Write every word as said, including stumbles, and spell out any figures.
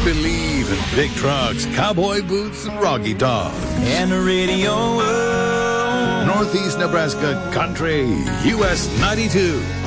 believe in big trucks, cowboy boots, and Rocky Top. And the radio. Oh. Northeast Nebraska Country, U S ninety-two.